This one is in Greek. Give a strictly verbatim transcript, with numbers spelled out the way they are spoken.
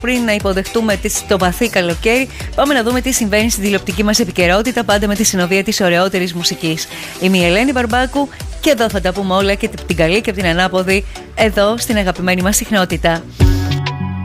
Πριν να υποδεχτούμε το βαθύ καλοκαίρι, πάμε να δούμε τι συμβαίνει στην τηλεοπτική μας επικαιρότητα, πάντα με τη συνοδεία της ωραιότερης μουσικής. Είμαι η Ελένη Μπαρμπάκου και εδώ θα τα πούμε όλα, και την καλή και την ανάποδη, εδώ στην αγαπημένη μας συχνότητα.